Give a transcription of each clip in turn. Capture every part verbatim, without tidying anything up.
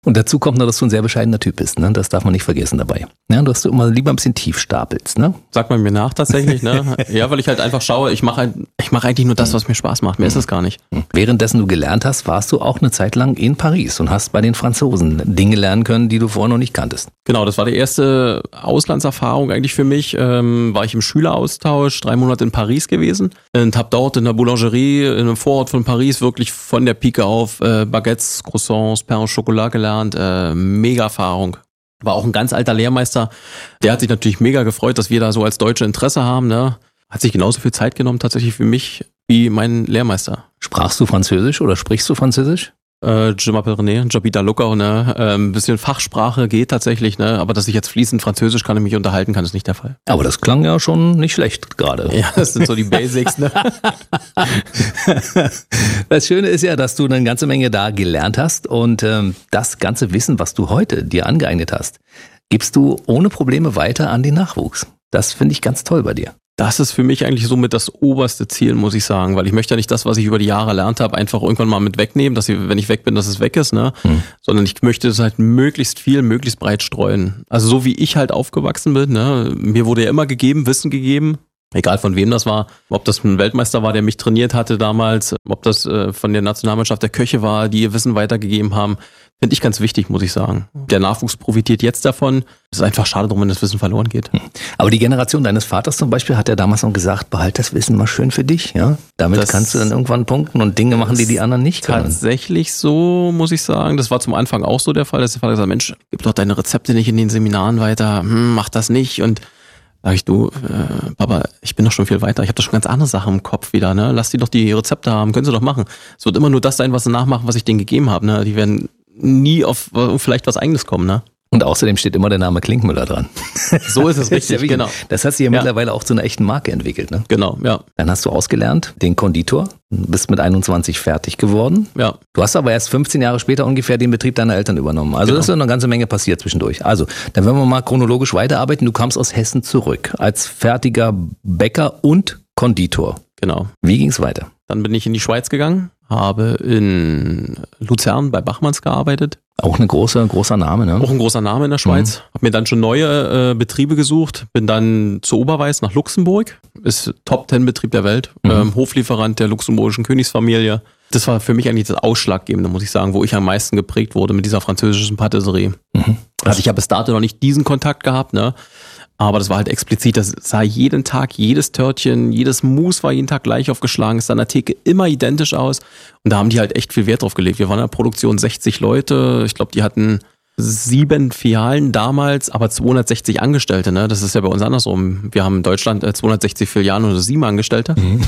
Und dazu kommt noch, dass du ein sehr bescheidener Typ bist, ne? Das darf man nicht vergessen dabei. Ja, dass du immer lieber ein bisschen tief stapelst, ne? Sagt man mir nach tatsächlich, ne? Ja, weil ich halt einfach schaue, ich mache halt, ich mache eigentlich nur das, was mir Spaß macht. Mehr ist es gar nicht. Währenddessen du gelernt hast, warst du auch eine Zeit lang in Paris und hast bei den Franzosen Dinge lernen können, die du vorher noch nicht kanntest. Genau, das war die erste Auslandserfahrung eigentlich für mich. Ähm, war ich im Schüleraustausch, drei Monate in Paris gewesen und habe dort in der Boulangerie in einem Vorort von Paris wirklich von der Pike auf äh, Baguettes, Croissants, Pain au Chocolat gelernt. Äh, mega Erfahrung. War auch ein ganz alter Lehrmeister. Der hat sich natürlich mega gefreut, dass wir da so als Deutsche Interesse haben. Ne? Hat sich genauso viel Zeit genommen tatsächlich für mich wie mein Lehrmeister. Sprachst du Französisch oder sprichst du Französisch? Äh, Je m'appelle René, j'habite à Luckau, ne? Äh, ein bisschen Fachsprache geht tatsächlich, ne? Aber dass ich jetzt fließend Französisch kann und mich unterhalten kann, ist nicht der Fall. Aber das klang ja schon nicht schlecht gerade. Ja, das sind so die Basics, ne? Das Schöne ist ja, dass du eine ganze Menge da gelernt hast und ähm, das ganze Wissen, was du heute dir angeeignet hast, gibst du ohne Probleme weiter an den Nachwuchs. Das finde ich ganz toll bei dir. Das ist für mich eigentlich somit das oberste Ziel, muss ich sagen, weil ich möchte ja nicht das, was ich über die Jahre erlernt habe, einfach irgendwann mal mit wegnehmen, dass ich, wenn ich weg bin, dass es weg ist, ne? Hm. Sondern ich möchte es halt möglichst viel, möglichst breit streuen. Also so wie ich halt aufgewachsen bin, ne? Mir wurde ja immer gegeben, Wissen gegeben, egal von wem das war, ob das ein Weltmeister war, der mich trainiert hatte damals, ob das äh, von der Nationalmannschaft der Köche war, die ihr Wissen weitergegeben haben. Finde ich ganz wichtig, muss ich sagen. Der Nachwuchs profitiert jetzt davon. Es ist einfach schade drum, wenn das Wissen verloren geht. Aber die Generation deines Vaters zum Beispiel hat ja damals noch gesagt, behalt das Wissen mal schön für dich. Ja, damit das kannst du dann irgendwann punkten und Dinge machen, die die anderen nicht können. Tatsächlich so, muss ich sagen. Das war zum Anfang auch so der Fall, dass der Vater gesagt hat, Mensch, gib doch deine Rezepte nicht in den Seminaren weiter. Hm, mach das nicht. Und sag ich, du, äh, Papa, ich bin doch schon viel weiter. Ich habe doch schon ganz andere Sachen im Kopf wieder. Ne? Lass die doch die Rezepte haben. Können sie doch machen. Es wird immer nur das sein, was sie nachmachen, was ich denen gegeben habe. Ne? Die werden nie auf vielleicht was Eigenes kommen, ne? Und außerdem steht immer der Name Klinkmüller dran. So ist es richtig, genau. Das hat sich ja, ja mittlerweile auch zu einer echten Marke entwickelt, ne? Genau, ja. Dann hast du ausgelernt, den Konditor, bist mit einundzwanzig fertig geworden. Ja. Du hast aber erst fünfzehn Jahre später ungefähr den Betrieb deiner Eltern übernommen. Also genau. Das ist eine ganze Menge passiert zwischendurch. Also, dann werden wir mal chronologisch weiterarbeiten. Du kamst aus Hessen zurück als fertiger Bäcker und Konditor. Genau. Wie ging es weiter? Dann bin ich in die Schweiz gegangen, habe in Luzern bei Bachmanns gearbeitet. Auch ein großer, großer Name, ne? Auch ein großer Name in der Schweiz. Mhm. Habe mir dann schon neue äh, Betriebe gesucht, bin dann zu Oberweiß nach Luxemburg, ist Top-Ten-Betrieb der Welt, mhm. ähm, Hoflieferant der luxemburgischen Königsfamilie. Das war für mich eigentlich das Ausschlaggebende, muss ich sagen, wo ich am meisten geprägt wurde mit dieser französischen Patisserie. Mhm. Also ich habe bis dato noch nicht diesen Kontakt gehabt, ne? Aber das war halt explizit, das sah jeden Tag, jedes Törtchen, jedes Mousse war jeden Tag gleich aufgeschlagen, ist an der Theke immer identisch aus. Und da haben die halt echt viel Wert drauf gelegt. Wir waren in der Produktion sechzig Leute, ich glaube, die hatten sieben Filialen damals, aber zweihundertsechzig Angestellte, ne? Das ist ja bei uns andersrum. Wir haben in Deutschland zweihundertsechzig Filialen oder sieben Angestellte. Mhm.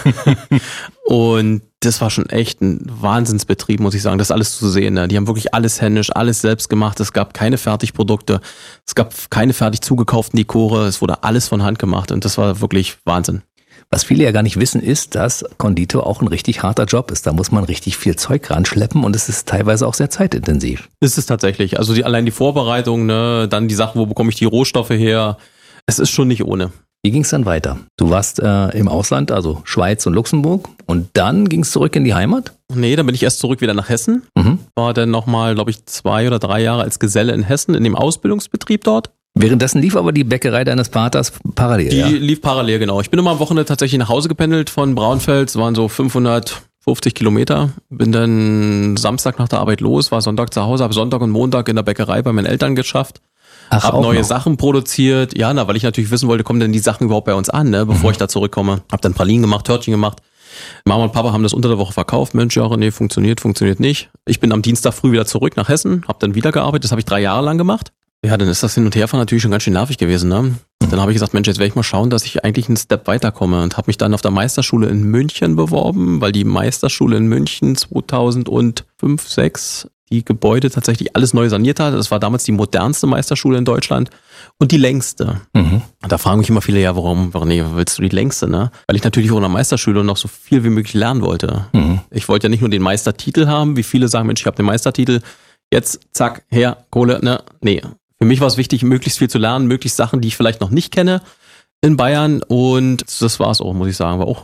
Und das war schon echt ein Wahnsinnsbetrieb, muss ich sagen, das alles zu sehen. Ne? Die haben wirklich alles händisch, alles selbst gemacht. Es gab keine Fertigprodukte, es gab keine fertig zugekauften Dekore, es wurde alles von Hand gemacht und das war wirklich Wahnsinn. Was viele ja gar nicht wissen, ist, dass Konditor auch ein richtig harter Job ist. Da muss man richtig viel Zeug ranschleppen und es ist teilweise auch sehr zeitintensiv. Ist es tatsächlich. Also die, allein die Vorbereitung, ne, dann die Sachen, wo bekomme ich die Rohstoffe her. Es ist schon nicht ohne. Wie ging es dann weiter? Du warst äh, im Ausland, also Schweiz und Luxemburg und dann ging es zurück in die Heimat? Nee, dann bin ich erst zurück wieder nach Hessen. Mhm. War dann nochmal, glaube ich, zwei oder drei Jahre als Geselle in Hessen in dem Ausbildungsbetrieb dort. Währenddessen lief aber die Bäckerei deines Vaters parallel, Die ja? lief parallel, genau. Ich bin immer am Wochenende tatsächlich nach Hause gependelt von Braunfels, es waren so fünfhundertfünfzig Kilometer. Bin dann Samstag nach der Arbeit los, war Sonntag zu Hause, habe Sonntag und Montag in der Bäckerei bei meinen Eltern geschafft. Ach, hab neue noch. Sachen produziert. Ja, na, weil ich natürlich wissen wollte, kommen denn die Sachen überhaupt bei uns an, ne, bevor mhm. ich da zurückkomme. Hab dann Pralinen gemacht, Törtchen gemacht. Mama und Papa haben das unter der Woche verkauft. Mensch, ja, nee, funktioniert, funktioniert nicht. Ich bin am Dienstag früh wieder zurück nach Hessen, hab dann wieder gearbeitet. Das habe ich drei Jahre lang gemacht. Ja, dann ist das Hin- und Herfahren natürlich schon ganz schön nervig gewesen, ne? Mhm. Dann habe ich gesagt, Mensch, jetzt werde ich mal schauen, dass ich eigentlich einen Step weiterkomme und habe mich dann auf der Meisterschule in München beworben, weil die Meisterschule in München zweitausendfünf, sechs die Gebäude tatsächlich alles neu saniert hat. Das war damals die modernste Meisterschule in Deutschland und die längste. Mhm. Da fragen mich immer viele, ja, warum, warum nee, willst du die längste, ne? Weil ich natürlich auch in der Meisterschule noch so viel wie möglich lernen wollte. Mhm. Ich wollte ja nicht nur den Meistertitel haben, wie viele sagen, Mensch, ich habe den Meistertitel, jetzt zack, her, Kohle, ne? Nee. Für mich war es wichtig, möglichst viel zu lernen, möglichst Sachen, die ich vielleicht noch nicht kenne in Bayern und das war es auch, muss ich sagen. War auch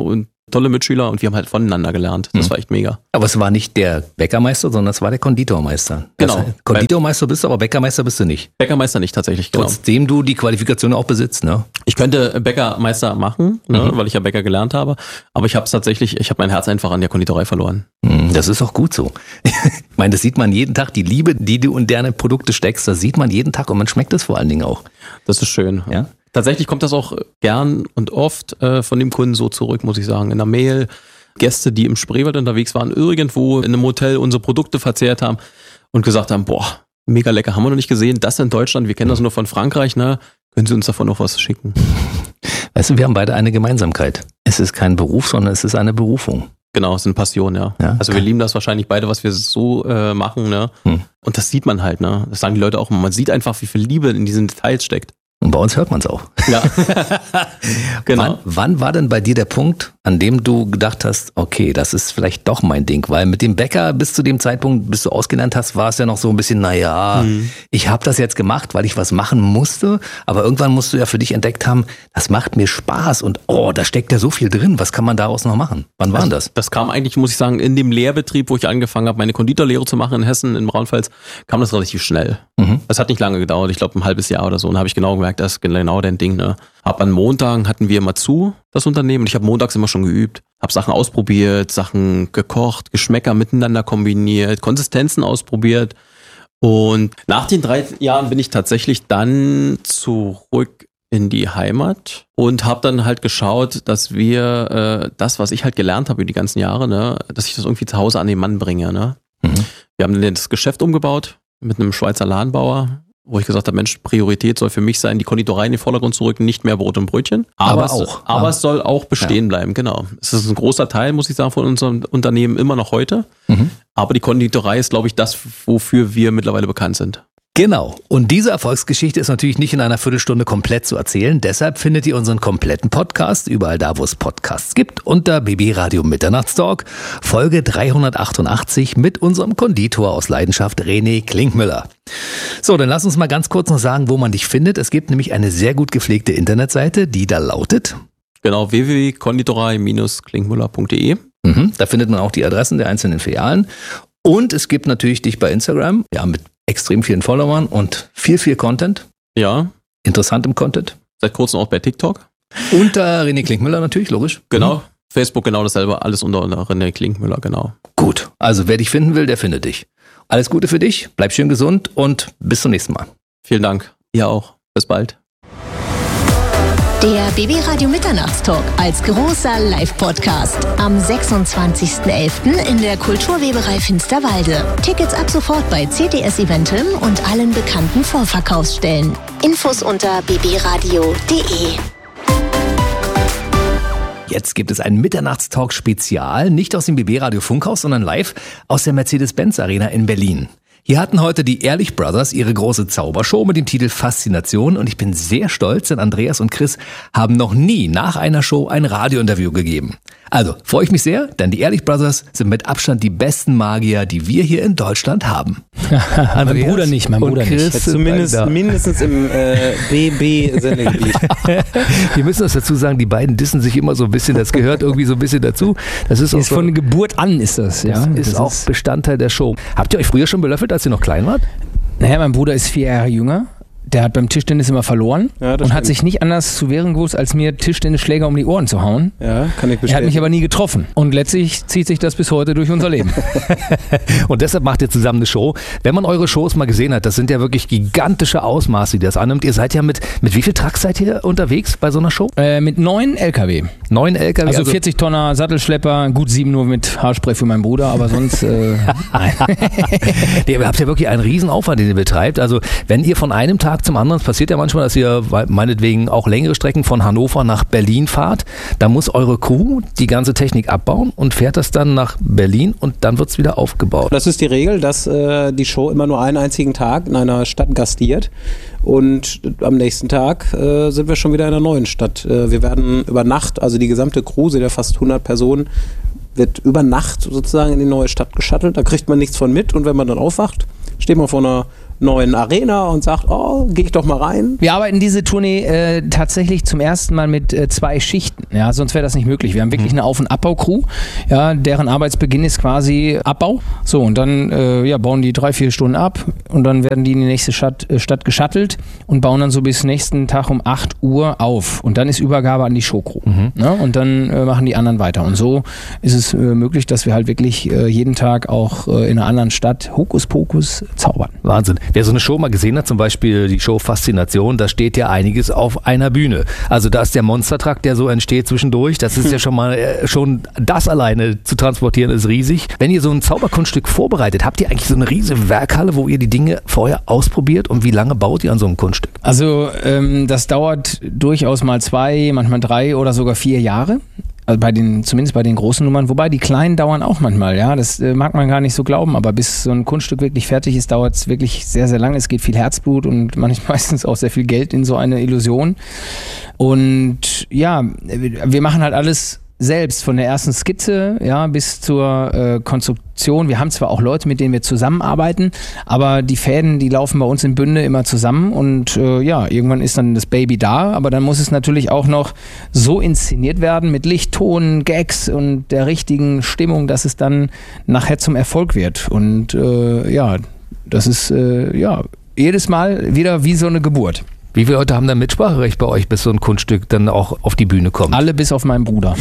tolle Mitschüler und wir haben halt voneinander gelernt. Das mhm. war echt mega. Aber es war nicht der Bäckermeister, sondern es war der Konditormeister. Genau. Das heißt, Konditormeister bist du, aber Bäckermeister bist du nicht. Bäckermeister nicht tatsächlich, genau. Trotzdem du die Qualifikation auch besitzt, ne? Ich könnte Bäckermeister machen, ne, mhm. weil ich ja Bäcker gelernt habe, aber ich habe es tatsächlich, ich habe mein Herz einfach an der Konditorei verloren. Das ist auch gut so. Ich meine, das sieht man jeden Tag, die Liebe, die du in deine Produkte steckst, das sieht man jeden Tag und man schmeckt es vor allen Dingen auch. Das ist schön. Ja? Tatsächlich kommt das auch gern und oft äh, von dem Kunden so zurück, muss ich sagen. In der Mail, Gäste, die im Spreewald unterwegs waren, irgendwo in einem Hotel unsere Produkte verzehrt haben und gesagt haben, boah, mega lecker, haben wir noch nicht gesehen, das in Deutschland, wir kennen das nur von Frankreich, ne? Können Sie uns davon noch was schicken? Weißt du, wir haben beide eine Gemeinsamkeit. Es ist kein Beruf, sondern es ist eine Berufung. Genau, es ist eine Passion, ja. ja also wir lieben das wahrscheinlich beide, was wir so äh, machen, ne? Hm. Und das sieht man halt, ne? Das sagen die Leute auch immer. Man sieht einfach, wie viel Liebe in diesen Details steckt. Und bei uns hört man es auch. Ja. Genau. Wann, wann war denn bei dir der Punkt, an dem du gedacht hast, okay, das ist vielleicht doch mein Ding? Weil mit dem Bäcker bis zu dem Zeitpunkt, bis du ausgelernt hast, war es ja noch so ein bisschen, naja, mhm. ich habe das jetzt gemacht, weil ich was machen musste. Aber irgendwann musst du ja für dich entdeckt haben, das macht mir Spaß und oh, da steckt ja so viel drin. Was kann man daraus noch machen? Wann war also, das? Das kam eigentlich, muss ich sagen, in dem Lehrbetrieb, wo ich angefangen habe, meine Konditorlehre zu machen in Hessen, in Braunfels, kam das relativ schnell. Mhm. Das hat nicht lange gedauert, ich glaube ein halbes Jahr oder so. Und habe ich genau gemerkt, das ist genau dein Ding. Ne? Hab an Montagen hatten wir immer zu, das Unternehmen. Und ich habe montags immer schon geübt. Habe Sachen ausprobiert, Sachen gekocht, Geschmäcker miteinander kombiniert, Konsistenzen ausprobiert. Und nach den drei Jahren bin ich tatsächlich dann zurück in die Heimat und habe dann halt geschaut, dass wir äh, das, was ich halt gelernt habe über die ganzen Jahre, ne, dass ich das irgendwie zu Hause an den Mann bringe. Ne? Mhm. Wir haben dann das Geschäft umgebaut mit einem Schweizer Ladenbauer, wo ich gesagt habe, Mensch, Priorität soll für mich sein, die Konditorei in den Vordergrund zu rücken, nicht mehr Brot und Brötchen. Aber, aber auch. Aber ja. Es soll auch bestehen ja. bleiben, genau. Es ist ein großer Teil, muss ich sagen, von unserem Unternehmen immer noch heute. Mhm. Aber die Konditorei ist, glaube ich, das, wofür wir mittlerweile bekannt sind. Genau. Und diese Erfolgsgeschichte ist natürlich nicht in einer Viertelstunde komplett zu erzählen. Deshalb findet ihr unseren kompletten Podcast überall da, wo es Podcasts gibt, unter B B Radio Mitternachtstalk, Folge dreihundertachtundachtzig mit unserem Konditor aus Leidenschaft, René Klinkmüller. So, dann lass uns mal ganz kurz noch sagen, wo man dich findet. Es gibt nämlich eine sehr gut gepflegte Internetseite, die da lautet genau, w w w punkt konditorei Bindestrich klinkmüller punkt de. Mhm, da findet man auch die Adressen der einzelnen Filialen. Und es gibt natürlich dich bei Instagram, ja, mit extrem vielen Followern und viel, viel Content. Ja. Interessantem Content. Seit kurzem auch bei TikTok. Unter René Klinkmüller natürlich, logisch. Genau. Mhm. Facebook genau dasselbe, alles unter René Klinkmüller, genau. Gut, also wer dich finden will, der findet dich. Alles Gute für dich, bleib schön gesund und bis zum nächsten Mal. Vielen Dank. Ihr auch. Bis bald. Der B B Radio Mitternachtstalk als großer Live-Podcast am sechsundzwanzigsten elften in der Kulturweberei Finsterwalde. Tickets ab sofort bei C T S Eventim und allen bekannten Vorverkaufsstellen. Infos unter b b radio punkt de. Jetzt gibt es ein Mitternachtstalk-Spezial, nicht aus dem B B Radio Funkhaus, sondern live aus der Mercedes-Benz Arena in Berlin. Hier hatten heute die Ehrlich Brothers ihre große Zaubershow mit dem Titel Faszination und ich bin sehr stolz, denn Andreas und Chris haben noch nie nach einer Show ein Radiointerview gegeben. Also freue ich mich sehr, denn die Ehrlich Brothers sind mit Abstand die besten Magier, die wir hier in Deutschland haben. Mein Bruder nicht, mein Bruder nicht. Ja, zumindest mindestens im äh, B B-Sendegebiet. Wir müssen das dazu sagen, die beiden dissen sich immer so ein bisschen, das gehört irgendwie so ein bisschen dazu. Das ist, auch ist so, von Geburt an ist das, ja. Das ist das auch ist Bestandteil der Show. Habt ihr euch früher schon belöffelt, als ihr noch klein wart? Naja, mein Bruder ist vier Jahre jünger. Der hat beim Tischtennis immer verloren ja, und stimmt. hat sich nicht anders zu wehren gewusst, als mir Tischtennisschläger um die Ohren zu hauen. Ja, kann ich bestätigen. Er hat mich aber nie getroffen. Und letztlich zieht sich das bis heute durch unser Leben. Und deshalb macht ihr zusammen eine Show. Wenn man eure Shows mal gesehen hat, das sind ja wirklich gigantische Ausmaße, die das annimmt. Ihr seid ja mit, mit wie viel Trucks seid ihr unterwegs bei so einer Show? Äh, mit neun L K W. Neun L K W? Also, also vierzig Tonner Sattelschlepper, gut sieben nur mit Haarspray für meinen Bruder, aber sonst... Äh, nein. Ihr habt ja wirklich einen riesen Aufwand, den ihr betreibt. Also wenn ihr von einem Tag zum anderen, es passiert ja manchmal, dass ihr meinetwegen auch längere Strecken von Hannover nach Berlin fahrt. Da muss eure Crew die ganze Technik abbauen und fährt das dann nach Berlin und dann wird es wieder aufgebaut. Das ist die Regel, dass äh, die Show immer nur einen einzigen Tag in einer Stadt gastiert und am nächsten Tag äh, sind wir schon wieder in einer neuen Stadt. Äh, wir werden über Nacht, also die gesamte Crew, sind ja fast hundert Personen, wird über Nacht sozusagen in die neue Stadt geschattelt, da kriegt man nichts von mit und wenn man dann aufwacht, steht man vor einer neuen Arena und sagt, oh, gehe ich doch mal rein. Wir arbeiten diese Tournee äh, tatsächlich zum ersten Mal mit äh, zwei Schichten, ja, sonst wäre das nicht möglich. Wir haben wirklich eine Auf- und Abbau-Crew, ja, deren Arbeitsbeginn ist quasi Abbau. So, und dann äh, ja, bauen die drei, vier Stunden ab und dann werden die in die nächste Stadt, äh, Stadt geschattelt und bauen dann so bis nächsten Tag um acht Uhr auf. Und dann ist Übergabe an die Showcrew. Mhm. Ne? Und dann äh, machen die anderen weiter. Und so ist es äh, möglich, dass wir halt wirklich äh, jeden Tag auch äh, in einer anderen Stadt Hokuspokus zaubern. Wahnsinn. Wer so eine Show mal gesehen hat, zum Beispiel die Show Faszination, da steht ja einiges auf einer Bühne. Also da ist der Monstertruck, der so entsteht zwischendurch. Das ist ja schon mal, äh, schon das alleine zu transportieren ist riesig. Wenn ihr so ein Zauberkunststück vorbereitet, habt ihr eigentlich so eine riesige Werkhalle, wo ihr die Dinge vorher ausprobiert und wie lange baut ihr an so einem Kunststück? Also ähm, das dauert durchaus mal zwei, manchmal drei oder sogar vier Jahre. Also bei den, zumindest bei den großen Nummern, wobei die kleinen dauern auch manchmal, ja, das äh, mag man gar nicht so glauben, aber bis so ein Kunststück wirklich fertig ist, dauert es wirklich sehr, sehr lange. Es geht viel Herzblut und manchmal meistens auch sehr viel Geld in so eine Illusion. Und ja, wir machen halt alles selbst, von der ersten Skizze, ja, bis zur äh, Konstruktion. Wir haben zwar auch Leute, mit denen wir zusammenarbeiten, aber die Fäden, die laufen bei uns in Bünde immer zusammen und äh, ja, irgendwann ist dann das Baby da, aber dann muss es natürlich auch noch so inszeniert werden mit Licht, Ton, Gags und der richtigen Stimmung, dass es dann nachher zum Erfolg wird. Und äh, ja, das ist äh, ja jedes Mal wieder wie so eine Geburt. Wie viele Leute haben da Mitspracherecht bei euch, bis so ein Kunststück dann auch auf die Bühne kommt? Alle bis auf meinen Bruder.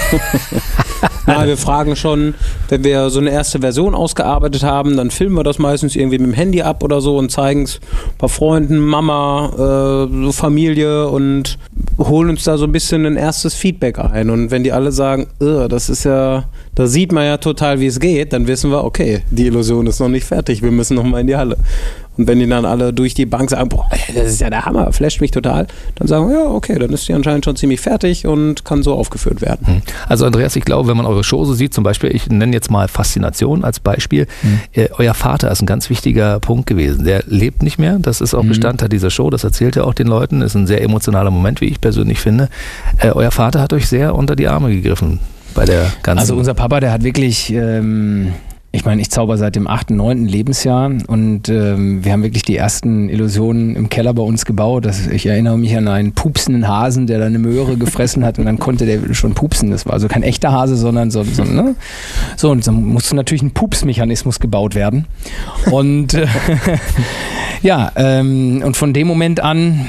Ja, wir fragen schon, wenn wir so eine erste Version ausgearbeitet haben, dann filmen wir das meistens irgendwie mit dem Handy ab oder so und zeigen es ein paar Freunden, Mama, äh, so Familie und holen uns da so ein bisschen ein erstes Feedback ein. Und wenn die alle sagen, das ist ja, da sieht man ja total, wie es geht, dann wissen wir, okay, die Illusion ist noch nicht fertig, wir müssen noch mal in die Halle. Und wenn die dann alle durch die Bank sagen, boah, das ist ja der Hammer, flasht mich total, dann sagen wir, ja, okay, dann ist die anscheinend schon ziemlich fertig und kann so aufgeführt werden. Also Andreas, ich glaube, wenn man eure Show so sieht, zum Beispiel, ich nenne jetzt mal Faszination als Beispiel, mhm. äh, euer Vater ist ein ganz wichtiger Punkt gewesen. Der lebt nicht mehr, das ist auch mhm. Bestandteil dieser Show, das erzählt er auch den Leuten, ist ein sehr emotionaler Moment, wie ich persönlich finde. Äh, euer Vater hat euch sehr unter die Arme gegriffen bei der ganzen... Also unser Papa, der hat wirklich... Ähm Ich meine, ich zauber seit dem achten, neunten Lebensjahr und ähm, wir haben wirklich die ersten Illusionen im Keller bei uns gebaut. Das, ich erinnere mich an einen pupsenden Hasen, der da eine Möhre gefressen hat und dann konnte der schon pupsen. Das war also kein echter Hase, sondern so, so ne? So, und dann musste natürlich ein Pupsmechanismus gebaut werden. Und äh, ja, ähm, und von dem Moment an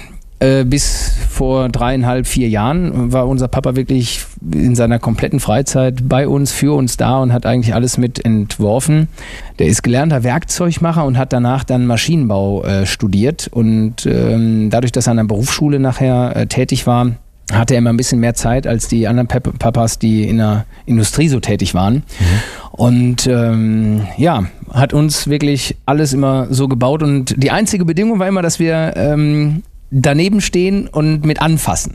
bis vor dreieinhalb, vier Jahren war unser Papa wirklich in seiner kompletten Freizeit bei uns, für uns da und hat eigentlich alles mit entworfen. Der ist gelernter Werkzeugmacher und hat danach dann Maschinenbau äh, studiert und ähm, dadurch, dass er an der Berufsschule nachher äh, tätig war, hatte er immer ein bisschen mehr Zeit als die anderen Pep- Papas, die in der Industrie so tätig waren. Mhm. Und ähm, ja, hat uns wirklich alles immer so gebaut und die einzige Bedingung war immer, dass wir ähm, daneben stehen und mit anfassen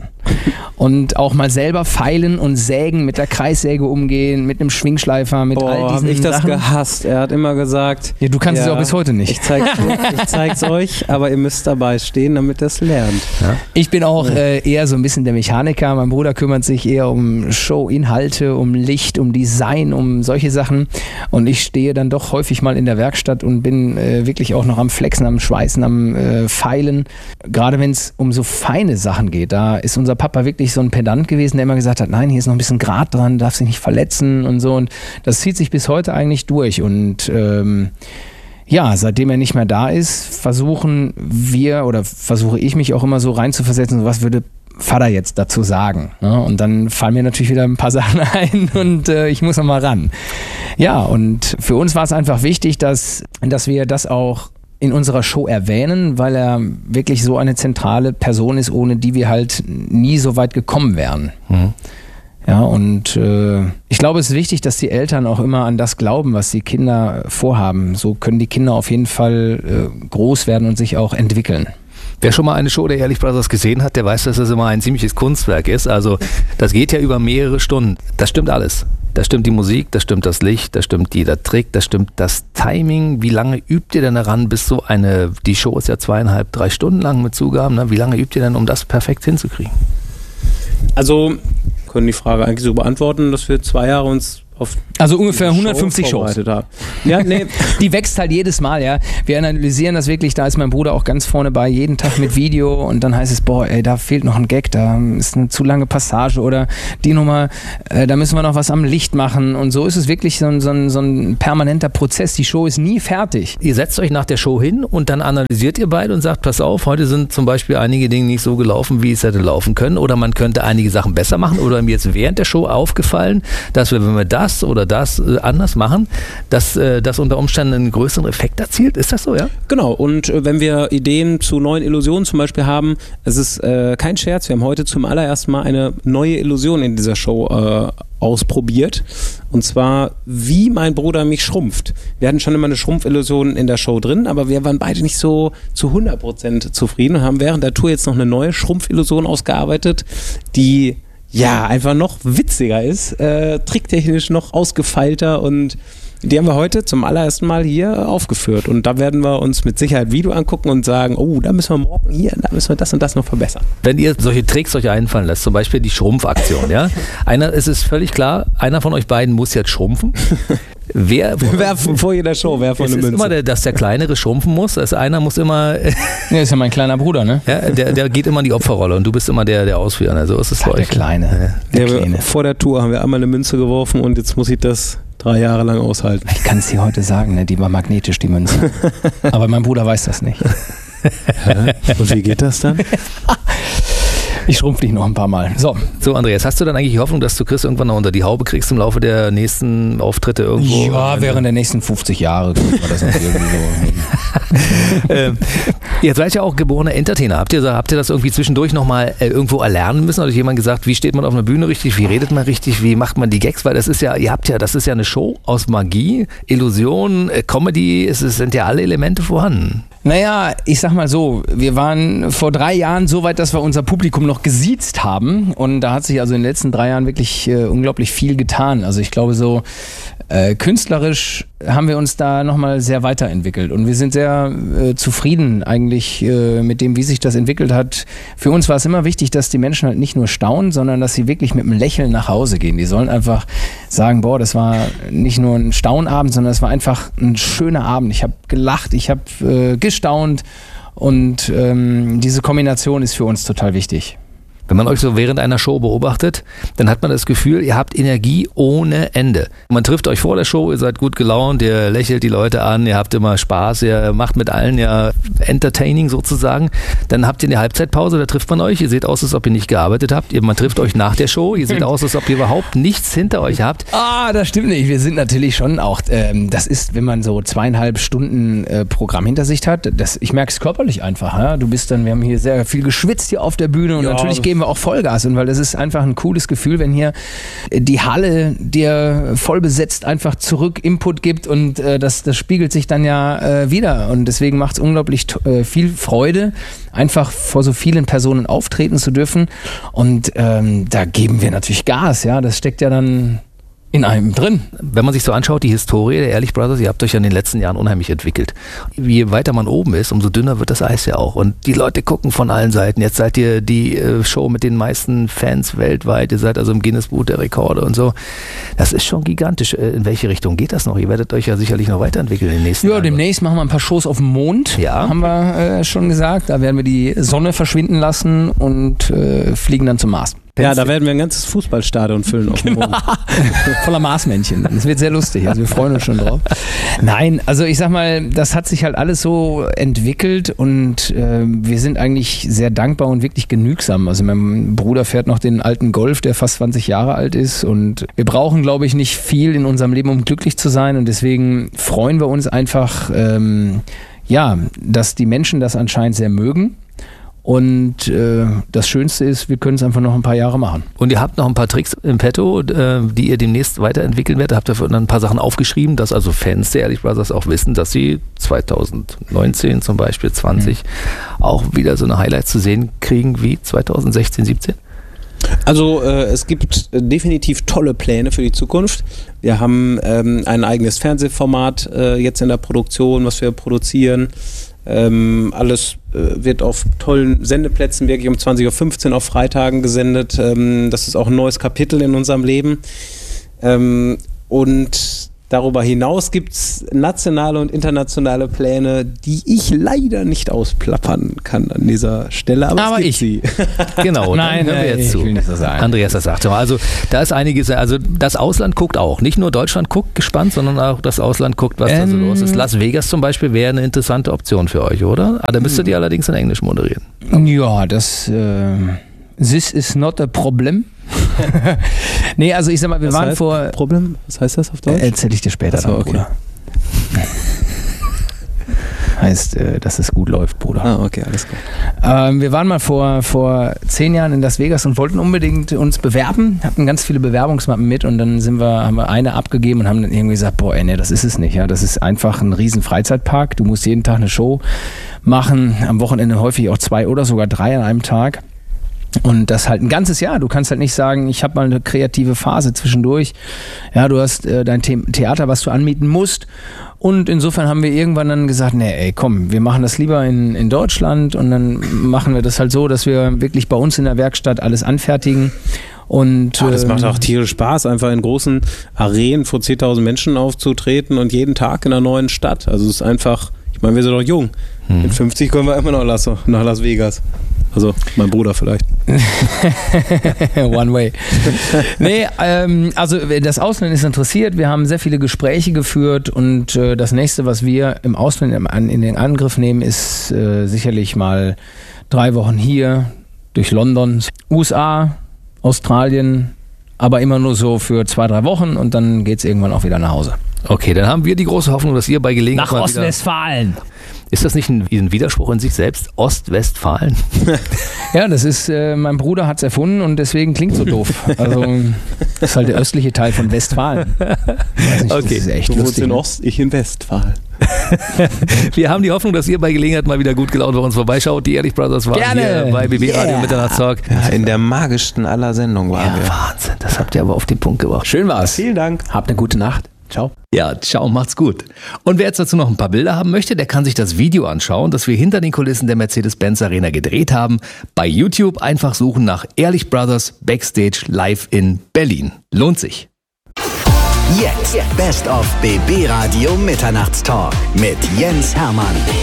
und auch mal selber feilen und sägen, mit der Kreissäge umgehen, mit einem Schwingschleifer, mit Boah, all diesen hab ich das Sachen. gehasst. Er hat immer gesagt, ja, du kannst ja, es auch bis heute nicht. Ich zeig's, ich zeig's euch, aber ihr müsst dabei stehen, damit ihr es lernt. Ja? Ich bin auch äh, eher so ein bisschen der Mechaniker. Mein Bruder kümmert sich eher um Show-Inhalte, um Licht, um Design, um solche Sachen und ich stehe dann doch häufig mal in der Werkstatt und bin äh, wirklich auch noch am Flexen, am Schweißen, am äh, Feilen. Gerade wenn es um so feine Sachen geht, da ist unser Papa wirklich so ein Pedant gewesen, der immer gesagt hat, nein, hier ist noch ein bisschen Grat dran, darf sich nicht verletzen und so und das zieht sich bis heute eigentlich durch und ähm, ja, seitdem er nicht mehr da ist, versuchen wir oder versuche ich mich auch immer so reinzuversetzen, so was würde Vater jetzt dazu sagen, ne? Und dann fallen mir natürlich wieder ein paar Sachen ein und äh, ich muss noch mal ran. Ja, und für uns war es einfach wichtig, dass, dass wir das auch in unserer Show erwähnen, weil er wirklich so eine zentrale Person ist, ohne die wir halt nie so weit gekommen wären. Mhm. Ja, und äh, ich glaube, es ist wichtig, dass die Eltern auch immer an das glauben, was die Kinder vorhaben. So können die Kinder auf jeden Fall äh, groß werden und sich auch entwickeln. Wer schon mal eine Show der Ehrlich Brothers gesehen hat, der weiß, dass das immer ein ziemliches Kunstwerk ist. Also das geht ja über mehrere Stunden. Das stimmt alles. Da stimmt die Musik, da stimmt das Licht, da stimmt jeder Trick, da stimmt das Timing. Wie lange übt ihr denn daran, bis so eine, die Show ist ja zweieinhalb, drei Stunden lang mit Zugaben, ne? Wie lange übt ihr denn, um das perfekt hinzukriegen? Also, können die Frage eigentlich so beantworten, dass wir zwei Jahre uns auf Also ungefähr hundertfünfzig Shows. Ja, nee. Die wächst halt jedes Mal, ja. Wir analysieren das wirklich, da ist mein Bruder auch ganz vorne bei, jeden Tag mit Video und dann heißt es, boah, ey, da fehlt noch ein Gag, da ist eine zu lange Passage oder die Nummer, äh, da müssen wir noch was am Licht machen und so ist es wirklich so ein, so, ein, so ein permanenter Prozess. Die Show ist nie fertig. Ihr setzt euch nach der Show hin und dann analysiert ihr beide und sagt, pass auf, heute sind zum Beispiel einige Dinge nicht so gelaufen, wie es hätte laufen können oder man könnte einige Sachen besser machen oder mir ist während der Show aufgefallen, dass wir, wenn wir das oder das äh, anders machen, dass äh, das unter Umständen einen größeren Effekt erzielt. Ist das so, ja? Genau, und äh, wenn wir Ideen zu neuen Illusionen zum Beispiel haben, es ist äh, kein Scherz, wir haben heute zum allerersten Mal eine neue Illusion in dieser Show äh, ausprobiert. Und zwar, wie mein Bruder mich schrumpft. Wir hatten schon immer eine Schrumpfillusion in der Show drin, aber wir waren beide nicht so zu hundert Prozent zufrieden und haben während der Tour jetzt noch eine neue Schrumpfillusion ausgearbeitet, die ja einfach noch witziger ist, äh, tricktechnisch noch ausgefeilter und die haben wir heute zum allerersten Mal hier aufgeführt und da werden wir uns mit Sicherheit Video angucken und sagen, oh, da müssen wir morgen hier, da müssen wir das und das noch verbessern. Wenn ihr solche Tricks euch einfallen lasst, zum Beispiel die Schrumpfaktion, ja, einer, es ist völlig klar, einer von euch beiden muss jetzt schrumpfen. Wer, wir werfen vor jeder Show, wer von es eine ist Münze. Immer, der, dass der Kleinere schrumpfen muss. Also einer muss immer. Ja, ist ja mein kleiner Bruder, ne? Ja, der, der geht immer in die Opferrolle und du bist immer der, der Ausführende. So ist es bei Der euch. Kleine. Der Ja, Kleine. vor der Tour haben wir einmal eine Münze geworfen und jetzt muss ich das drei Jahre lang aushalten. Ich kann es dir heute sagen, ne? Die war magnetisch, die Münze. Aber mein Bruder weiß das nicht. Und wie geht das dann? Ich schrumpf dich noch ein paar Mal. So. So, Andreas, hast du dann eigentlich die Hoffnung, dass du Chris irgendwann noch unter die Haube kriegst im Laufe der nächsten Auftritte irgendwo? Ja, während der nächsten fünfzig Jahre kriegt man das noch irgendwie so. ähm, ihr seid ja auch geborene Entertainer. Habt ihr, habt ihr das irgendwie zwischendurch nochmal äh, irgendwo erlernen müssen? Hat euch jemand gesagt, wie steht man auf einer Bühne richtig, wie redet man richtig, wie macht man die Gags? Weil das ist ja, ihr habt ja, das ist ja eine Show aus Magie, Illusion, äh, Comedy, es, es sind ja alle Elemente vorhanden. Naja, ich sag mal so, wir waren vor drei Jahren so weit, dass wir unser Publikum noch gesiezt haben und da hat sich also in den letzten drei Jahren wirklich äh, unglaublich viel getan. Also ich glaube so äh, künstlerisch haben wir uns da nochmal sehr weiterentwickelt und wir sind sehr äh, zufrieden eigentlich äh, mit dem, wie sich das entwickelt hat. Für uns war es immer wichtig, dass die Menschen halt nicht nur staunen, sondern dass sie wirklich mit einem Lächeln nach Hause gehen. Die sollen einfach sagen, boah, das war nicht nur ein Staunabend, sondern es war einfach ein schöner Abend. Ich habe gelacht, ich habe äh, gestaunt und ähm, diese Kombination ist für uns total wichtig. Wenn man euch so während einer Show beobachtet, dann hat man das Gefühl, ihr habt Energie ohne Ende. Man trifft euch vor der Show, ihr seid gut gelaunt, ihr lächelt die Leute an, ihr habt immer Spaß, ihr macht mit allen ja entertaining sozusagen. Dann habt ihr eine Halbzeitpause, da trifft man euch, ihr seht aus, als ob ihr nicht gearbeitet habt. Man trifft euch nach der Show, ihr seht aus, als ob ihr überhaupt nichts hinter euch habt. Ah, das stimmt nicht. Wir sind natürlich schon auch, ähm, das ist, wenn man so zweieinhalb Stunden äh, Programm hinter sich hat, das, ich merke es körperlich einfach. Ja? Du bist dann, wir haben hier sehr viel geschwitzt hier auf der Bühne und ja, natürlich geben wir auch Vollgas und weil das ist einfach ein cooles Gefühl, wenn hier die Halle dir voll besetzt einfach zurück Input gibt und äh, das, das spiegelt sich dann ja äh, wieder und deswegen macht es unglaublich äh, viel Freude, einfach vor so vielen Personen auftreten zu dürfen und ähm, da geben wir natürlich Gas, ja, das steckt ja dann in einem drin. Wenn man sich so anschaut, die Historie der Ehrlich Brothers, ihr habt euch ja in den letzten Jahren unheimlich entwickelt. Je weiter man oben ist, umso dünner wird das Eis ja auch. Und die Leute gucken von allen Seiten. Jetzt seid ihr die äh, Show mit den meisten Fans weltweit. Ihr seid also im Guinness-Buch der Rekorde und so. Das ist schon gigantisch. In welche Richtung geht das noch? Ihr werdet euch ja sicherlich noch weiterentwickeln in den nächsten Ja, Jahren. demnächst machen wir ein paar Shows auf dem Mond, Ja. haben wir äh, schon gesagt. Da werden wir die Sonne verschwinden lassen und äh, fliegen dann zum Mars. Ja, da werden wir ein ganzes Fußballstadion füllen auf dem Mond. Voller Marsmännchen. Das wird sehr lustig. Also wir freuen uns schon drauf. Nein, also ich sag mal, das hat sich halt alles so entwickelt und äh, wir sind eigentlich sehr dankbar und wirklich genügsam. Also mein Bruder fährt noch den alten Golf, der fast zwanzig Jahre alt ist und wir brauchen, glaube ich, nicht viel in unserem Leben, um glücklich zu sein und deswegen freuen wir uns einfach, ähm, ja, dass die Menschen das anscheinend sehr mögen. Und äh, das Schönste ist, wir können es einfach noch ein paar Jahre machen. Und ihr habt noch ein paar Tricks im Petto, äh, die ihr demnächst weiterentwickeln werdet. Habt dafür dann ein paar Sachen aufgeschrieben, dass also Fans der Ehrlich Brothers auch wissen, dass sie zwanzig neunzehn zum Beispiel, zwanzig mhm. auch wieder so eine Highlights zu sehen kriegen wie zwanzig sechzehn, siebzehn? Also äh, es gibt äh, definitiv tolle Pläne für die Zukunft. Wir haben ähm, ein eigenes Fernsehformat äh, jetzt in der Produktion, was wir produzieren. Ähm, alles äh, wird auf tollen Sendeplätzen wirklich um zwanzig Uhr fünfzehn auf Freitagen gesendet. Ähm, das ist auch ein neues Kapitel in unserem Leben. Ähm, Und darüber hinaus gibt es nationale und internationale Pläne, die ich leider nicht ausplappern kann an dieser Stelle. Aber, aber es gibt ich. sie. Genau, Nein, dann hören wir äh, jetzt ich zu. will nicht so sagen. Andreas, das sagt also, da ist einiges, also das Ausland guckt auch. Nicht nur Deutschland guckt gespannt, sondern auch das Ausland guckt, was ähm, da so los ist. Las Vegas zum Beispiel wäre eine interessante Option für euch, oder? Ah, da müsstet ihr allerdings in Englisch moderieren. Ja, das äh, this is not a problem. Nee, also ich sag mal, wir Was waren heißt vor... Problem? Was heißt das auf Deutsch? Äh, erzähl ich dir später, Achso, dann, okay. Bruder. Heißt, äh, dass es gut läuft, Bruder. Ah, okay, alles klar. Ähm, wir waren mal vor, vor zehn Jahren in Las Vegas und wollten unbedingt uns bewerben, hatten ganz viele Bewerbungsmappen mit und dann sind wir, haben wir eine abgegeben und haben dann irgendwie gesagt, boah, ey, nee, das ist es nicht. Ja, das ist einfach ein riesen Freizeitpark. Du musst jeden Tag eine Show machen, am Wochenende häufig auch zwei oder sogar drei an einem Tag. Und das halt ein ganzes Jahr. Du kannst halt nicht sagen, ich habe mal eine kreative Phase zwischendurch. Ja, du hast äh, dein The- Theater, was du anmieten musst. Und insofern haben wir irgendwann dann gesagt, nee, ey, komm, wir machen das lieber in, in Deutschland und dann machen wir das halt so, dass wir wirklich bei uns in der Werkstatt alles anfertigen. Und, Ja, das ähm, macht auch tierisch Spaß, einfach in großen Arenen vor zehntausend Menschen aufzutreten und jeden Tag in einer neuen Stadt. Also es ist einfach, ich meine, wir sind doch jung. Hm. Mit fünfzig kommen wir immer noch nach nach Las Vegas. Also mein Bruder vielleicht. One way. Nee, ähm, also das Ausland ist interessiert. Wir haben sehr viele Gespräche geführt und äh, das nächste, was wir im Ausland im, an, in den Angriff nehmen, ist äh, sicherlich mal drei Wochen hier durch London, U S A, Australien, aber immer nur so für zwei, drei Wochen und dann geht es irgendwann auch wieder nach Hause. Okay, dann haben wir die große Hoffnung, dass ihr bei Gelegenheit Nach mal wieder... Ostwestfalen. Ist das nicht ein, ein Widerspruch in sich selbst? Ostwestfalen? Ja, das ist, äh, mein Bruder hat es erfunden und deswegen klingt so doof. Also, das ist halt der östliche Teil von Westfalen. Ich weiß nicht, Okay. das ist echt Du wohnst lustig. in Ne? Ost, ich in Westfalen. Wir haben die Hoffnung, dass ihr bei Gelegenheit mal wieder gut gelaunt bei uns vorbeischaut. Die Ehrlich Brothers waren Gerne. hier bei B B Radio Yeah. Mitternachtstalk. Ja, in der magischsten aller Sendungen waren Ja, wir. Wahnsinn. Das habt ihr aber auf den Punkt gebracht. Schön war's. Vielen Dank. Habt eine gute Nacht. Ciao. Ja, ciao, macht's gut. Und wer jetzt dazu noch ein paar Bilder haben möchte, der kann sich das Video anschauen, das wir hinter den Kulissen der Mercedes-Benz Arena gedreht haben. Bei YouTube einfach suchen nach Ehrlich Brothers Backstage live in Berlin. Lohnt sich. Jetzt Best of B B Radio Mitternachtstalk mit Jens Hermann.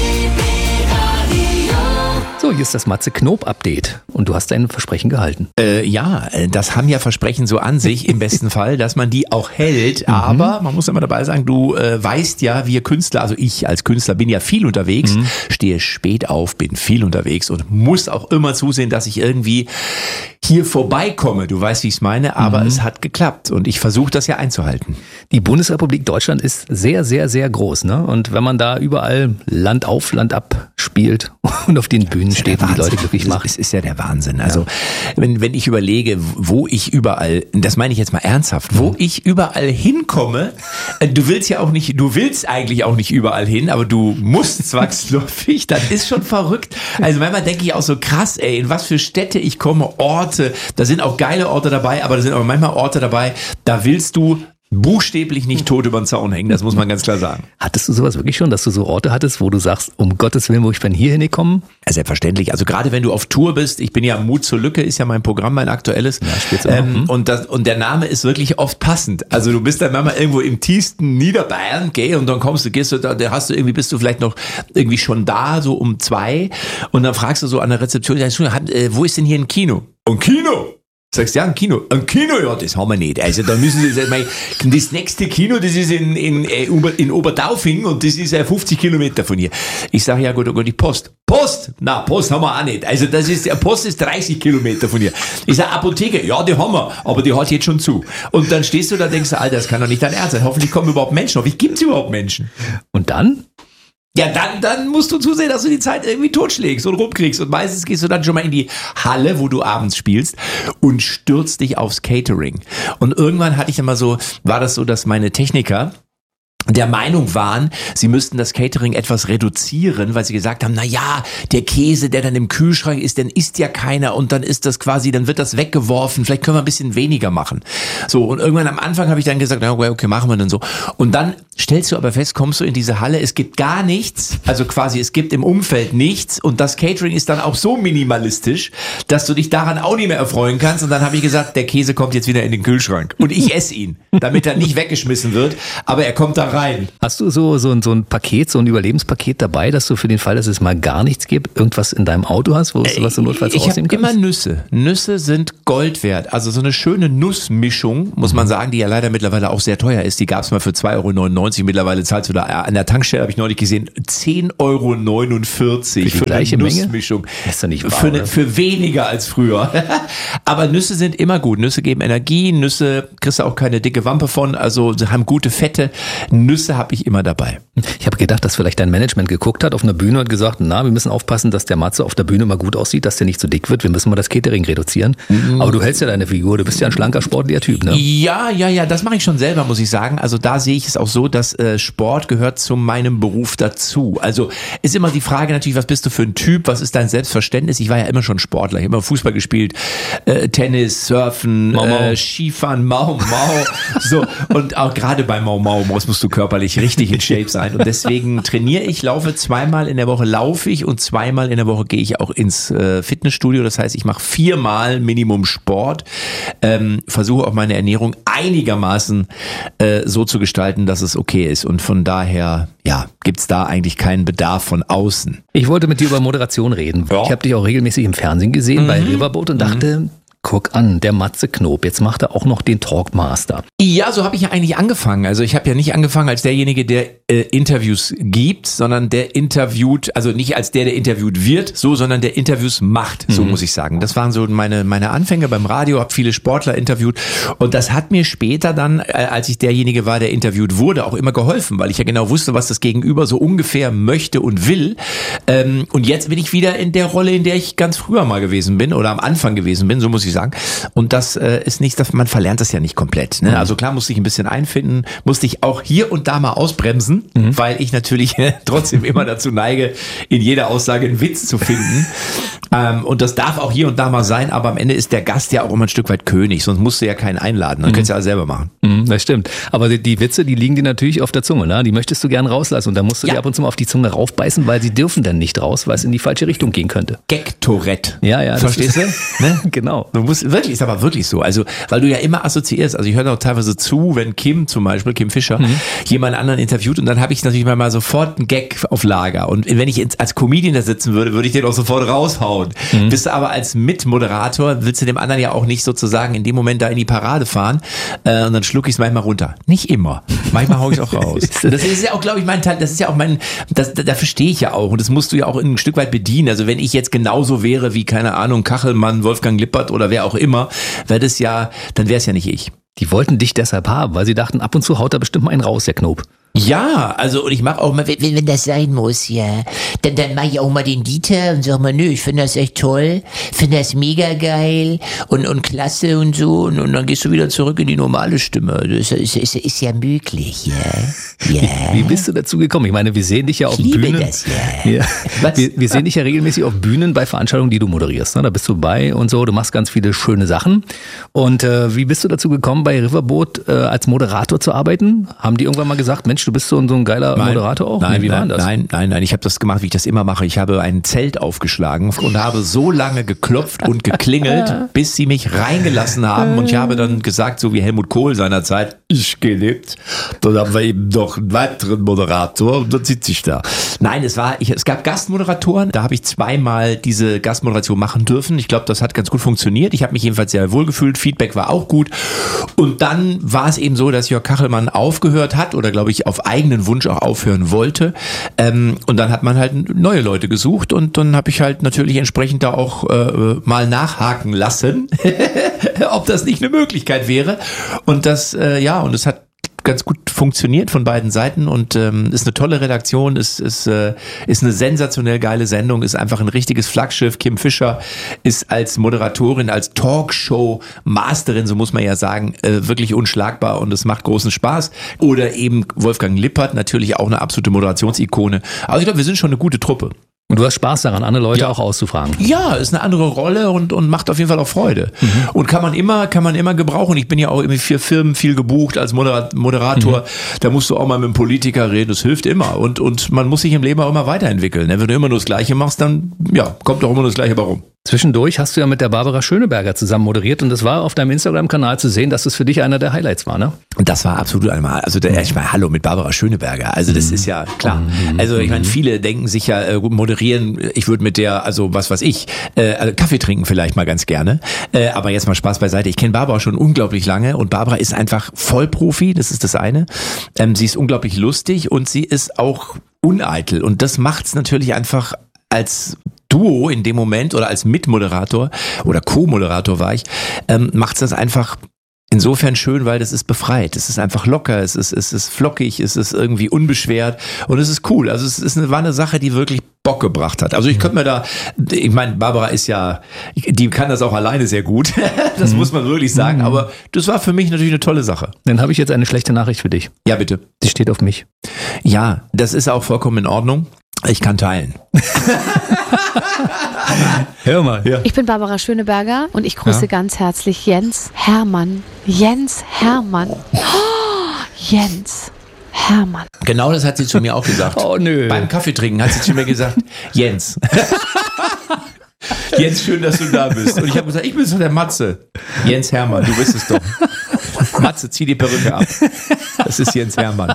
So, hier ist das Matze Knob Update. Und du hast dein Versprechen gehalten. Äh, ja, das haben ja Versprechen so an sich im besten Fall, dass man die auch hält. Aber man muss immer dabei sagen, du äh, weißt ja, wir Künstler, also ich als Künstler bin ja viel unterwegs, mhm. stehe spät auf, bin viel unterwegs und muss auch immer zusehen, dass ich irgendwie hier vorbeikomme. Du weißt, wie ich es meine, aber mhm. es hat geklappt und ich versuche das ja einzuhalten. Die Bundesrepublik Deutschland ist sehr, sehr, sehr groß, ne? Und wenn man da überall Land auf, Land ab spielt und auf den Bühnen steht und die Leute glücklich macht. Es ist ja der Wahnsinn. Also ja. wenn, wenn ich überlege, wo ich überall, das meine ich jetzt mal ernsthaft, wo ich überall hinkomme, du willst ja auch nicht, du willst eigentlich auch nicht überall hin, aber du musst zwangsläufig, das ist schon verrückt. Also manchmal denke ich auch so krass, ey, in was für Städte ich komme, Orte, da sind auch geile Orte dabei, aber da sind auch manchmal Orte dabei, da willst du buchstäblich nicht tot über den Zaun hängen, das muss man ganz klar sagen. Hattest du sowas wirklich schon, dass du so Orte hattest, wo du sagst, um Gottes Willen, wo ich bin hier hingekommen? Ja, selbstverständlich. Also gerade wenn du auf Tour bist, ich bin ja Mut zur Lücke, ist ja mein Programm, mein aktuelles. Ja, spielst du auch. Ähm, und, das, und der Name ist wirklich oft passend. Also du bist dann manchmal irgendwo im tiefsten Niederbayern, gell, und dann kommst du, gehst du da, da hast du irgendwie, bist du vielleicht noch irgendwie schon da, so um zwei, und dann fragst du so an der Rezeption, wo ist denn hier ein Kino? Ein Kino? Sagst du, ja, ein Kino. Ein Kino, ja, das haben wir nicht. Also da müssen Sie, das nächste Kino, das ist in, in, in Oberdaufing und das ist fünfzig Kilometer von hier. Ich sage, ja gut, oh Gott, die Post. Post? Na, Post haben wir auch nicht. Also das ist, Post ist dreißig Kilometer von hier. Ich sage, Apotheke, ja, die haben wir, aber die hat jetzt schon zu. Und dann stehst du da und denkst, Alter, das kann doch nicht dein Ernst sein. Hoffentlich kommen überhaupt Menschen. Hoffentlich gibt es überhaupt Menschen. Und dann? Ja, dann, dann musst du zusehen, dass du die Zeit irgendwie totschlägst und rumkriegst. Und meistens gehst du dann schon mal in die Halle, wo du abends spielst und stürzt dich aufs Catering. Und irgendwann hatte ich immer so, war das so, dass meine Techniker der Meinung waren, sie müssten das Catering etwas reduzieren, weil sie gesagt haben, na ja, der Käse, der dann im Kühlschrank ist, dann isst ja keiner und dann ist das quasi, dann wird das weggeworfen, vielleicht können wir ein bisschen weniger machen. So, und irgendwann am Anfang habe ich dann gesagt, okay, okay, machen wir dann so. Und dann stellst du aber fest, kommst du in diese Halle, es gibt gar nichts, also quasi es gibt im Umfeld nichts und das Catering ist dann auch so minimalistisch, dass du dich daran auch nicht mehr erfreuen kannst. Und dann habe ich gesagt, der Käse kommt jetzt wieder in den Kühlschrank und ich esse ihn, damit er nicht weggeschmissen wird, aber er kommt da rein. Hast du so, so, so ein Paket, so ein Überlebenspaket dabei, dass du für den Fall, dass es mal gar nichts gibt, irgendwas in deinem Auto hast, wo du, was du notfalls ich rausnehmen kannst? Ich habe kannst? immer Nüsse. Nüsse sind Gold wert. Also so eine schöne Nussmischung, muss man sagen, die ja leider mittlerweile auch sehr teuer ist. Die gab es mal für zwei Euro neunundneunzig. Mittlerweile zahlst du da an der Tankstelle, habe ich neulich gesehen, zehn Euro neunundvierzig für eine gleiche Menge? Nussmischung. Das ist doch nicht wahr, für, eine, oder? für weniger als früher. Aber Nüsse sind immer gut. Nüsse geben Energie. Nüsse kriegst du auch keine dicke Wampe von. Also sie haben gute Fette. Nüsse habe ich immer dabei. Ich habe gedacht, dass vielleicht dein Management geguckt hat auf einer Bühne und gesagt, na, wir müssen aufpassen, dass der Matze auf der Bühne mal gut aussieht, dass der nicht zu dick wird. Wir müssen mal das Catering reduzieren. Mhm. Aber du hältst ja deine Figur. Du bist ja ein schlanker, sportlicher Typ, ne? Ja, ja, ja, das mache ich schon selber, muss ich sagen. Also da sehe ich es auch so, dass äh, Sport gehört zu meinem Beruf dazu. Also ist immer die Frage natürlich, was bist du für ein Typ? Was ist dein Selbstverständnis? Ich war ja immer schon Sportler. Ich habe immer Fußball gespielt, äh, Tennis, Surfen, Mau, Mau. Äh, Skifahren, Mau, Mau. So, und auch gerade bei Mau, Mau musst, musst du körperlich richtig in Shape sein. Und deswegen trainiere ich, laufe zweimal in der Woche laufe ich und zweimal in der Woche gehe ich auch ins äh, Fitnessstudio. Das heißt, ich mache viermal Minimum Sport, ähm, versuche auch meine Ernährung einigermaßen äh, so zu gestalten, dass es okay ist. Und von daher, ja, gibt's da eigentlich keinen Bedarf von außen. Ich wollte mit dir über Moderation reden. Ja. Ich habe dich auch regelmäßig im Fernsehen gesehen Mhm. bei Riverboat und dachte, mhm. guck an, der Matze Knob, jetzt macht er auch noch den Talkmaster. Ja, so habe ich ja eigentlich angefangen. Also ich habe ja nicht angefangen als derjenige, der äh, Interviews gibt, sondern der interviewt, also nicht als der, der interviewt wird, so, sondern der Interviews macht, so mhm. muss ich sagen. Das waren so meine meine Anfänge beim Radio, habe viele Sportler interviewt und das hat mir später dann, äh, als ich derjenige war, der interviewt wurde, auch immer geholfen, weil ich ja genau wusste, was das Gegenüber so ungefähr möchte und will. Ähm, und jetzt bin ich wieder in der Rolle, in der ich ganz früher mal gewesen bin oder am Anfang gewesen bin, so muss ich sagen. Und das äh, ist nicht, man verlernt das ja nicht komplett. Ne? Also klar musste ich ein bisschen einfinden, musste ich auch hier und da mal ausbremsen, mhm. weil ich natürlich äh, trotzdem immer dazu neige, in jeder Aussage einen Witz zu finden. Ähm, und das darf auch hier und da mal sein, aber am Ende ist der Gast ja auch immer ein Stück weit König, sonst musst du ja keinen einladen. Dann mhm. könntest du ja alles selber machen. Mhm, das stimmt. Aber die, die Witze, die liegen dir natürlich auf der Zunge, ne? Die möchtest du gern rauslassen und da musst du ja. dir ab und zu mal auf die Zunge raufbeißen, weil sie dürfen dann nicht raus, weil es in die falsche Richtung gehen könnte. Gag-Tourette. Ja, ja. Verstehst ist, du? Ne? Genau. Du musst wirklich, ist aber wirklich so. Also, weil du ja immer assoziierst. Also ich höre auch teilweise zu, wenn Kim zum Beispiel, Kim Fischer, mhm. jemand anderen interviewt und dann habe ich natürlich mal sofort einen Gag auf Lager. Und wenn ich als Comedian da sitzen würde, würde ich den auch sofort raushauen. Mhm. Bist du aber als Mitmoderator, willst du dem anderen ja auch nicht sozusagen in dem Moment da in die Parade fahren äh, und dann schluck ich es manchmal runter. Nicht immer. Manchmal hau ich auch raus. Das ist ja auch, glaube ich, mein Teil, das ist ja auch mein, das, dafür stehe ich ja auch und das musst du ja auch ein Stück weit bedienen. Also wenn ich jetzt genauso wäre wie, keine Ahnung, Kachelmann, Wolfgang Lippert oder wer auch immer, wäre das ja, dann wäre es ja nicht ich. Die wollten dich deshalb haben, weil sie dachten, ab und zu haut er bestimmt mal einen raus, der Knob. Ja, also und ich mache auch mal, Wenn, wenn das sein muss, ja. Dann, dann mache ich auch mal den Dieter und sag mal, nö, ich finde das echt toll, finde das mega geil und, und klasse und so. Und, und dann gehst du wieder zurück in die normale Stimme. Das ist, ist, ist ja möglich, ja. ja. Wie, wie bist du dazu gekommen? Ich meine, wir sehen dich ja auf ich liebe Bühnen. das, ja. ja. Wir, wir sehen dich ja regelmäßig auf Bühnen bei Veranstaltungen, die du moderierst. Ne? Da bist du bei und so, du machst ganz viele schöne Sachen. Und äh, wie bist du dazu gekommen, bei Riverboat äh, als Moderator zu arbeiten? Haben die irgendwann mal gesagt, Mensch, du bist so, so ein geiler nein, Moderator auch? Nein, wie nein, war das? nein, nein, nein. Ich habe das gemacht, wie ich das immer mache. Ich habe ein Zelt aufgeschlagen und habe so lange geklopft und geklingelt, bis sie mich reingelassen haben. Und ich habe dann gesagt, so wie Helmut Kohl seinerzeit, ich gehe nicht. Dann haben wir eben noch einen weiteren Moderator und dann sitze ich da. Nein, es war, ich, es gab Gastmoderatoren. Da habe ich zweimal diese Gastmoderation machen dürfen. Ich glaube, das hat ganz gut funktioniert. Ich habe mich jedenfalls sehr wohl gefühlt. Feedback war auch gut. Und dann war es eben so, dass Jörg Kachelmann aufgehört hat oder glaube ich auf eigenen Wunsch auch aufhören wollte. Ähm, und dann hat man halt neue Leute gesucht und dann habe ich halt natürlich entsprechend da auch äh, mal nachhaken lassen, ob das nicht eine Möglichkeit wäre. Und das, äh, ja, und es hat ganz gut funktioniert von beiden Seiten und ähm, ist eine tolle Redaktion, ist, ist, äh, ist eine sensationell geile Sendung, ist einfach ein richtiges Flaggschiff. Kim Fischer ist als Moderatorin, als Talkshow-Masterin, so muss man ja sagen, äh, wirklich unschlagbar und es macht großen Spaß. Oder eben Wolfgang Lippert, natürlich auch eine absolute Moderationsikone. Also ich glaube, wir sind schon eine gute Truppe. Und du hast Spaß daran, andere Leute Ja. auch auszufragen. Ja, ist eine andere Rolle und, und macht auf jeden Fall auch Freude. Mhm. Und kann man immer, kann man immer gebrauchen. Ich bin ja auch irgendwie für Firmen viel gebucht als Modera- Moderator. Mhm. Da musst du auch mal mit einem Politiker reden. Das hilft immer. Und, und man muss sich im Leben auch immer weiterentwickeln. Wenn du immer nur das Gleiche machst, dann, ja, kommt auch immer nur das Gleiche warum. Zwischendurch hast du ja mit der Barbara Schöneberger zusammen moderiert und das war auf deinem Instagram-Kanal zu sehen, dass das für dich einer der Highlights war, ne? Und das war absolut einmal, also der, ich meine, hallo mit Barbara Schöneberger, also das ist ja klar. Also ich meine, viele denken sich ja, äh, moderieren, ich würde mit der, also was weiß ich, äh, Kaffee trinken vielleicht mal ganz gerne, äh, aber jetzt mal Spaß beiseite. Ich kenne Barbara schon unglaublich lange und Barbara ist einfach Vollprofi, das ist das eine. Ähm, sie ist unglaublich lustig und sie ist auch uneitel und das macht's natürlich einfach als Duo in dem Moment oder als Mitmoderator oder Co-Moderator war ich, ähm, macht's das einfach insofern schön, weil das ist befreit. Es ist einfach locker, es ist, es ist flockig, es ist irgendwie unbeschwert und es ist cool. Also es ist eine, war eine Sache, die wirklich Bock gebracht hat. Also ich könnte mir da, ich meine, Barbara ist ja, die kann das auch alleine sehr gut. Das mhm. muss man wirklich sagen. Mhm. Aber das war für mich natürlich eine tolle Sache. Dann habe ich jetzt eine schlechte Nachricht für dich. Ja, bitte. Die steht auf mich. Ja, das ist auch vollkommen in Ordnung. Ich kann teilen. Hör mal. Ja. Ich bin Barbara Schöneberger und ich grüße ja. ganz herzlich Jens Hermann. Jens Hermann. Oh, Jens Hermann. Genau das hat sie zu mir auch gesagt. Oh nö. Beim Kaffeetrinken hat sie zu mir gesagt, Jens. Jens, schön, dass du da bist. Und ich habe gesagt, ich bin so der Matze. Jens Hermann, du bist es doch. Matze, zieh die Perücke ab. Das ist Jens Hermann.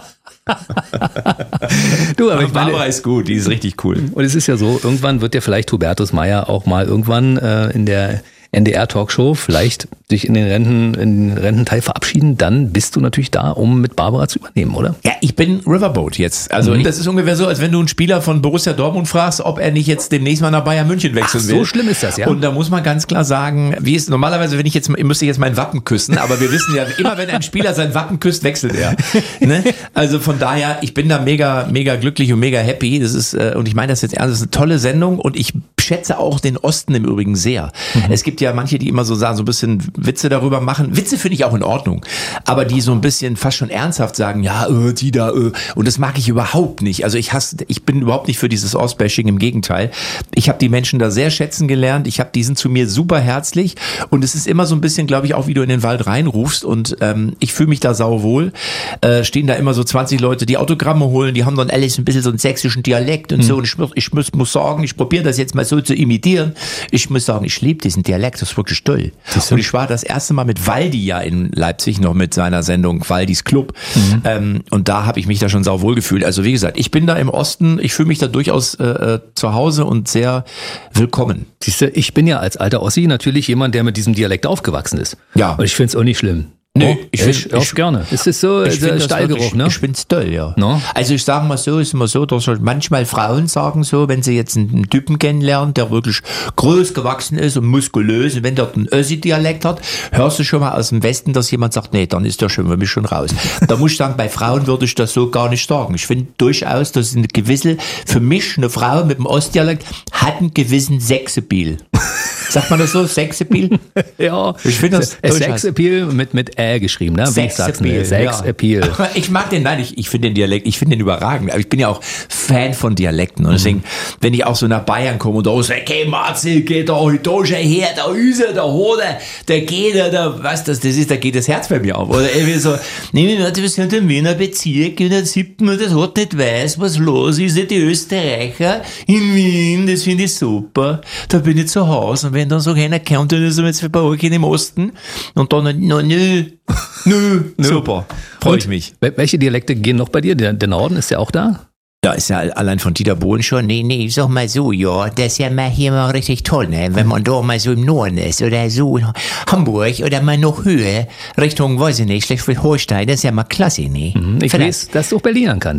Du, aber ich Barbara meine, ist gut, die ist richtig cool. Und es ist ja so, irgendwann wird ja vielleicht Hubertus Meyer auch mal irgendwann äh, in der N D R-Talkshow vielleicht dich in den Renten, in den Rententeil verabschieden, dann bist du natürlich da, um mit Barbara zu übernehmen, oder? Ja, ich bin Riverboat jetzt. Also mhm. das ist ungefähr so, als wenn du einen Spieler von Borussia Dortmund fragst, ob er nicht jetzt demnächst mal nach Bayern München wechseln Ach, will. So schlimm ist das, ja. Und da muss man ganz klar sagen, wie ist normalerweise, wenn ich jetzt, ich müsste jetzt mein Wappen küssen, aber wir wissen ja, immer wenn ein Spieler sein Wappen küsst, wechselt er. Ne? Also von daher, ich bin da mega, mega glücklich und mega happy. Das ist, und ich meine das jetzt ernst, das ist eine tolle Sendung und ich schätze auch den Osten im Übrigen sehr. Mhm. Es gibt ja manche, die immer so sagen, so ein bisschen Witze darüber machen. Witze finde ich auch in Ordnung. Aber die so ein bisschen fast schon ernsthaft sagen, ja, äh, die da, äh. Und das mag ich überhaupt nicht. Also ich hasse, ich bin überhaupt nicht für dieses Ostbashing, im Gegenteil. Ich habe die Menschen da sehr schätzen gelernt. Ich habe, die sind zu mir super herzlich. Und es ist immer so ein bisschen, glaube ich, auch wie du in den Wald reinrufst. Und ähm, ich fühle mich da sauwohl. Äh, stehen da immer so zwanzig Leute, die Autogramme holen. Die haben dann alles ein bisschen so einen sächsischen Dialekt und mhm. so. Und ich, ich muss, muss sagen, ich probiere das jetzt mal so zu imitieren. Ich muss sagen, ich liebe diesen Dialekt. Das ist wirklich toll. Und ich war das erste Mal mit Waldi ja in Leipzig noch mit seiner Sendung Waldis Club. Mhm. Ähm, und da habe ich mich da schon sauwohl gefühlt. Also wie gesagt, ich bin da im Osten, ich fühle mich da durchaus äh, zu Hause und sehr willkommen. Siehst du, ich bin ja als alter Ossi natürlich jemand, der mit diesem Dialekt aufgewachsen ist. Ja. Und ich finde es auch nicht schlimm. Nee, oh, ich finde es gerne. Es ist so ich der Stallgeruch, wirklich, ne? Ich finde es toll, ja. No? Also ich sage mal so, ist immer so, dass manchmal Frauen sagen so, wenn sie jetzt einen Typen kennenlernen, der wirklich groß gewachsen ist und muskulös, und wenn der einen Össi-Dialekt hat, hörst du schon mal aus dem Westen, dass jemand sagt, nee, dann ist der schon für mich schon raus. Da muss ich sagen, bei Frauen würde ich das so gar nicht sagen. Ich finde durchaus, dass eine gewisse, für mich eine Frau mit dem Ostdialekt hat einen gewissen Sexappeal. Sagt man das so? Sexappeal? Ja. Ich finde das Sexappeal mit, mit Ä geschrieben, ne? Sexappeal. Sexappeal. Ja. Ich mag den, nein, ich, ich finde den Dialekt, ich finde den überragend. Aber ich bin ja auch Fan von Dialekten. Und deswegen, wenn ich auch so nach Bayern komme und da sage, okay, Marzi, geht da heute schon her, da ist er, da hat er, da geht er, da, was das, das ist, da geht das Herz bei mir auf. Oder irgendwie so, nee, wir sind im Wiener Bezirk, in der siebten, und das hat nicht weiß, was los ist, die Österreicher in Wien, das finde ich super. Da bin ich zu Hause. Und wenn dann so einer kommt, dann ist er jetzt bei euch im Osten, und dann, no, nö, nö, super, freue ich mich. Welche Dialekte gehen noch bei dir? Der, der Norden ist ja auch da? Ja, ist ja allein von Dieter Bohlen schon. Nee, nee, ich sag mal so, ja, das ist ja mal hier mal richtig toll, ne? Wenn man da mal so im Norden ist oder so in Hamburg oder mal noch höher, Richtung, weiß ich nicht, Schleswig-Holstein, das ist ja mal klasse, ne? Mhm, ich weiß, dass du auch Berlinern kannst.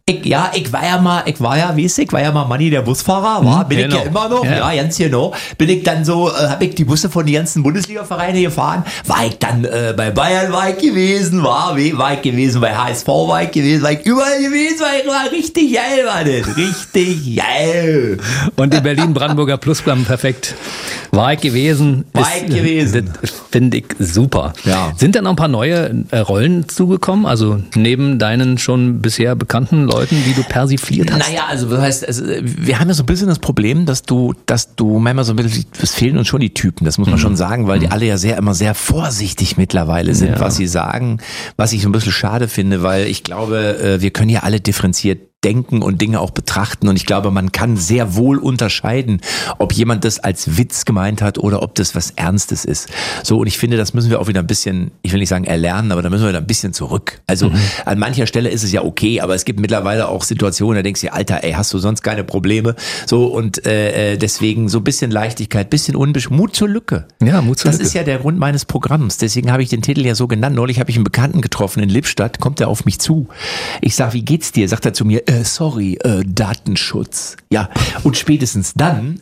Ich, ja, ich war ja mal, ich war ja, weißt du, ich war ja mal Manni, der Busfahrer, war, bin genau. ich ja immer noch, ja, ja ganz genau. Bin ich dann so, äh, habe ich die Busse von den ganzen Bundesliga-Vereine gefahren, war ich dann äh, bei Bayern war ich gewesen, war, war ich gewesen, bei H S V war ich gewesen, war ich überall gewesen, war ich war richtig geil, war das, richtig geil. Und die Berlin-Brandenburger Plusquam perfekt. War ich gewesen. War ich gewesen. Finde ich super. Ja. Sind da noch ein paar neue äh, Rollen zugekommen? Also neben deinen schon bisher bekannten Leuten, die du persifliert hast? Naja, also das heißt, also, wir haben ja so ein bisschen das Problem, dass du, dass du manchmal so ein bisschen, es fehlen uns schon die Typen, das muss man mhm. schon sagen, weil die alle ja sehr, immer sehr vorsichtig mittlerweile sind, ja. was sie sagen, was ich so ein bisschen schade finde, weil ich glaube, wir können ja alle differenziert denken und Dinge auch betrachten und ich glaube, man kann sehr wohl unterscheiden, ob jemand das als Witz gemeint hat oder ob das was Ernstes ist. So, und ich finde, das müssen wir auch wieder ein bisschen, ich will nicht sagen erlernen, aber da müssen wir wieder ein bisschen zurück. Also mhm. an mancher Stelle ist es ja okay, aber es gibt mittlerweile auch Situationen, da denkst du dir, Alter, ey, hast du sonst keine Probleme? So, und äh, deswegen so ein bisschen Leichtigkeit, bisschen unbesch... Mut zur Lücke. Ja, Mut zur das Lücke. Das ist ja der Grund meines Programms. Deswegen habe ich den Titel ja so genannt. Neulich habe ich einen Bekannten getroffen in Lippstadt, kommt er auf mich zu. Ich sag, wie geht's dir? Sagt er zu mir, äh, sorry, äh, Datenschutz. Ja, und spätestens dann